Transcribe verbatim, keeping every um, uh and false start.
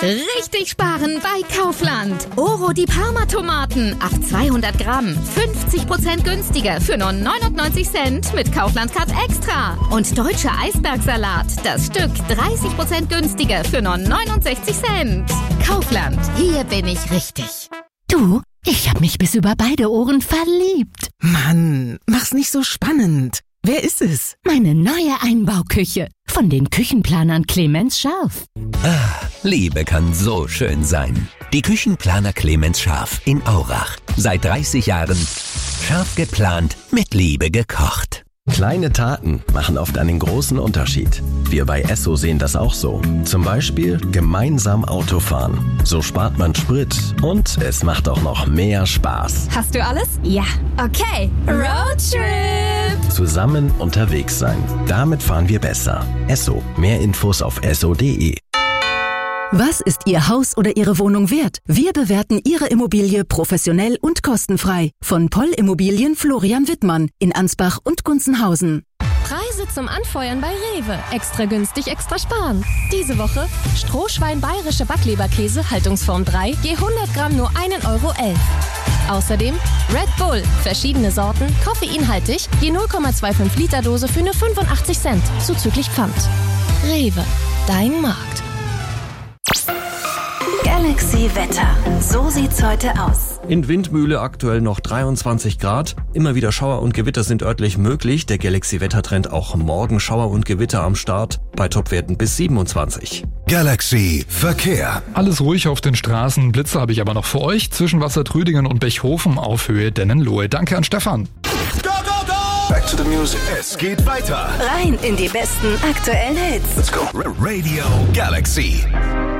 Richtig sparen bei Kaufland. Oro die Parma-Tomaten auf zweihundert Gramm. fünfzig Prozent günstiger für nur neunundneunzig Cent mit Kaufland Card Extra. Und deutscher Eisbergsalat. Das Stück dreißig Prozent günstiger für nur neunundsechzig Cent. Kaufland. Hier bin ich richtig. Du, ich hab mich bis über beide Ohren verliebt. Mann, mach's nicht so spannend. Wer ist es? Meine neue Einbauküche. Von den Küchenplanern Clemens Scharf. Ah, Liebe kann so schön sein. Die Küchenplaner Clemens Scharf in Aurach. Seit dreißig Jahren scharf geplant, mit Liebe gekocht. Kleine Taten machen oft einen großen Unterschied. Wir bei Esso sehen das auch so. Zum Beispiel gemeinsam Autofahren. So spart man Sprit und es macht auch noch mehr Spaß. Hast du alles? Ja. Okay, Roadtrip! Zusammen unterwegs sein. Damit fahren wir besser. Esso. Mehr Infos auf esso punkt de. Was ist Ihr Haus oder Ihre Wohnung wert? Wir bewerten Ihre Immobilie professionell und kostenfrei. Von Poll Immobilien Florian Wittmann in Ansbach und Gunzenhausen. Preise zum Anfeuern bei Rewe. Extra günstig, extra sparen. Diese Woche Strohschwein bayerische Backleberkäse, Haltungsform drei, je hundert Gramm nur ein Euro elf. Außerdem Red Bull, verschiedene Sorten, koffeinhaltig, je null Komma fünfundzwanzig Liter Dose für nur fünfundachtzig Cent, zuzüglich Pfand. Rewe, dein Markt. Galaxy Wetter. So sieht's heute aus. In Windmühle aktuell noch dreiundzwanzig Grad. Immer wieder Schauer und Gewitter sind örtlich möglich. Der Galaxy-Wettertrend auch morgen Schauer und Gewitter am Start. Bei Topwerten bis siebenundzwanzig. Galaxy Verkehr. Alles ruhig auf den Straßen. Blitze habe ich aber noch für euch. Zwischen Wassertrüdingen und Bechhofen auf Höhe Dennenlohe. Danke an Stefan. Go, go, go! Back to the music. Es geht weiter. Rein in die besten aktuellen Hits. Let's go. Radio Galaxy.